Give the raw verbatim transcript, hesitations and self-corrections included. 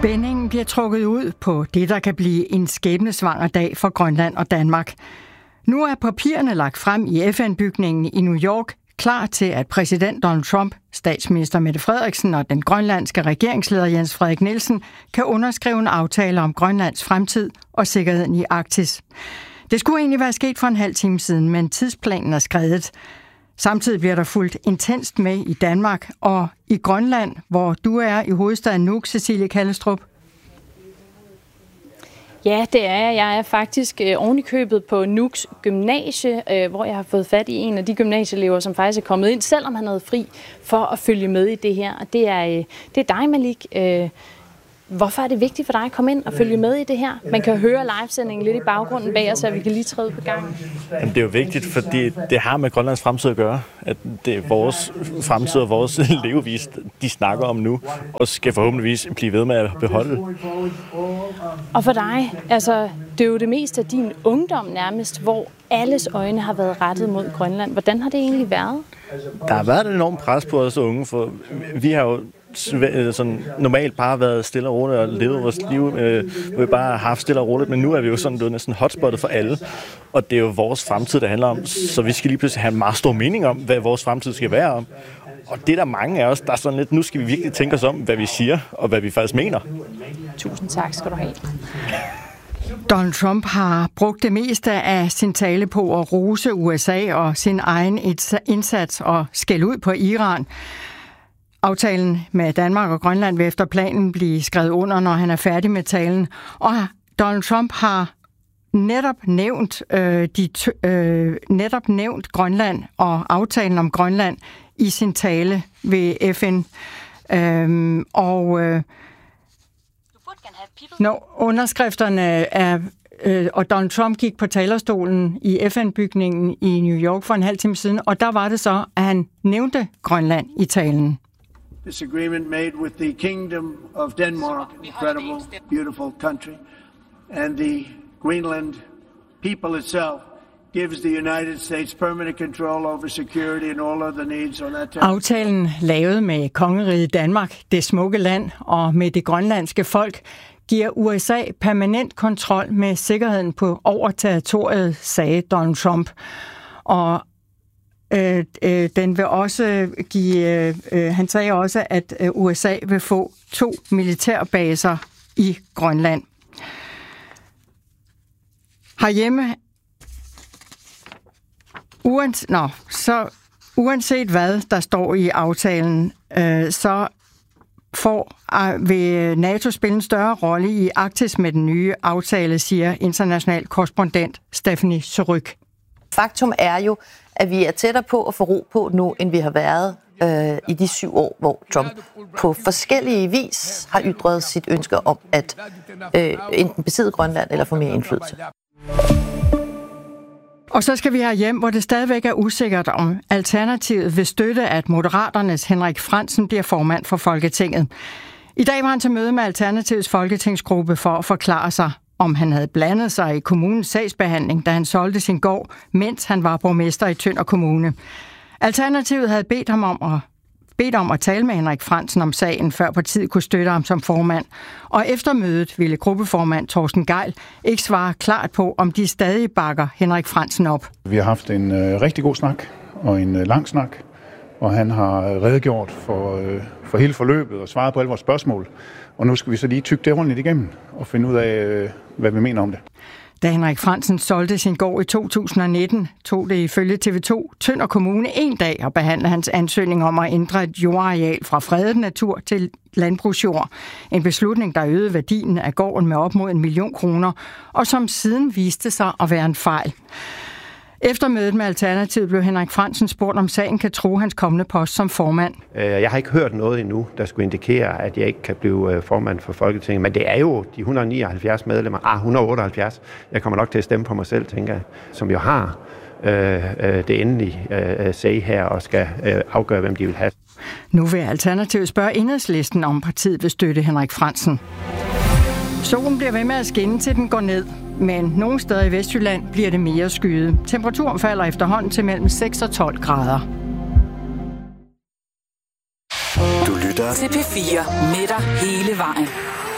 Spændingen bliver trukket ud på det, der kan blive en skæbnesvanger dag for Grønland og Danmark. Nu er papirerne lagt frem i F N-bygningen i New York, klar til, at præsident Donald Trump, statsminister Mette Frederiksen og den grønlandske regeringsleder Jens Frederik Nielsen kan underskrive en aftale om Grønlands fremtid og sikkerheden i Arktis. Det skulle egentlig være sket for en halv time siden, men tidsplanen er skredet. Samtidig bliver der fulgt intenst med i Danmark og i Grønland, hvor du er i hovedstaden Nuuk, Cecilie Kallestrup. Ja, det er jeg. Jeg er faktisk øh, oven i købet på Nuuks gymnasie, øh, hvor jeg har fået fat i en af de gymnasieelever, som faktisk er kommet ind, selvom han havde fri, for at følge med i det her. Og det er, øh, det er dig, Malik. Øh, hvorfor er det vigtigt for dig at komme ind og følge med i det her? Man kan høre livesendingen lidt i baggrunden bag os, så vi kan lige træde på gang. Jamen, det er jo vigtigt, fordi det har med Grønlands fremtid at gøre. At det er vores fremtid og vores levevis, de snakker om nu, og skal forhåbentligvis blive ved med at beholde. Og for dig, altså, det er jo det meste af din ungdom nærmest, hvor alles øjne har været rettet mod Grønland. Hvordan har det egentlig været? Der har været et enormt pres på os unge, for vi har jo sådan normalt bare været stille og roligt og levet vores liv, øh, hvor vi bare har haft stille og roligt, men nu er vi jo sådan det er næsten hotspottet for alle, og det er jo vores fremtid, der handler om, så vi skal lige pludselig have en meget stor mening om, hvad vores fremtid skal være om. Og det er der mange af os, der er sådan lidt, nu skal vi virkelig tænke os om, hvad vi siger, og hvad vi faktisk mener. Tusind tak skal du have. Donald Trump har brugt det meste af sin tale på at rose U S A og sin egen indsats og skælde ud på Iran. Aftalen med Danmark og Grønland vil efter planen blive skrevet under, når han er færdig med talen. Og Donald Trump har netop nævnt, øh, de t- øh, netop nævnt Grønland og aftalen om Grønland i sin tale ved F N. Øhm, og øh, når underskrifterne er, øh, og Donald Trump gik på talerstolen i F N-bygningen i New York for en halv time siden, og der var det så, at han nævnte Grønland i talen. This agreement made with the Kingdom of Denmark, incredible, beautiful country, and the Greenland people itself gives the United States permanent control over security and all other needs on that territory. Aftalen lavet med kongeriget Danmark, det smukke land, og med det grønlandske folk, giver U S A permanent kontrol med sikkerheden på over territoriet, sagde Donald Trump. Og Øh, øh, den vil også give, øh, han sagde også, at øh, U S A vil få to militærbaser i Grønland. Herhjemme, uanset, nå, så, uanset hvad der står i aftalen, øh, så får, øh, vil NATO spille en større rolle i Arktis med den nye aftale, siger international korrespondent Stephanie Surrugue. Faktum er jo, at vi er tættere på at få ro på nu, end vi har været øh, i de syv år, hvor Trump på forskellige vis har ytret sit ønske om at øh, enten besidde Grønland eller få mere indflydelse. Og så skal vi have hjem, hvor det stadigvæk er usikkert, om Alternativet vil støtte, at Moderaternes Henrik Frandsen bliver formand for Folketinget. I dag var han til møde med Alternativets folketingsgruppe for at forklare sig, om han havde blandet sig i kommunens sagsbehandling, da han solgte sin gård, mens han var borgmester i Tønder Kommune. Alternativet havde bedt ham om at, bedt om at tale med Henrik Frandsen om sagen, før partiet kunne støtte ham som formand. Og efter mødet ville gruppeformand Torsten Gejl ikke svare klart på, om de stadig bakker Henrik Frandsen op. Vi har haft en øh, rigtig god snak og en øh, lang snak, og han har redegjort for, øh, for hele forløbet og svaret på alle vores spørgsmål. Og nu skal vi så lige tygge det ordentligt igennem og finde ud af, hvad vi mener om det. Da Henrik Frandsen solgte sin gård i to tusind nitten, tog det ifølge T V to Tønder Kommune en dag at behandle hans ansøgning om at ændre et jordareal fra fredet natur til landbrugsjord. En beslutning, der øgede værdien af gården med op mod en million kroner, og som siden viste sig at være en fejl. Efter mødet med Alternativet blev Henrik Frandsen spurgt, om sagen kan true hans kommende post som formand. Jeg har ikke hørt noget endnu, der skulle indikere, at jeg ikke kan blive formand for Folketinget. Men det er jo de et hundrede og nioghalvfjerds medlemmer, ah, et hundrede og otteoghalvfjerds. Jeg kommer nok til at stemme på mig selv, tænker jeg, som jo har øh, det endelige øh, sag her og skal øh, afgøre, hvem de vil have. Nu vil Alternativet spørge Enhedslisten, om partiet vil støtte Henrik Frandsen. Solen bliver ved med at skinne, til den går ned. Men nogle steder i Vestjylland bliver det mere skyet. Temperaturen falder efterhånden til mellem seks og tolv grader. Du lytter til P fire med dig hele vejen.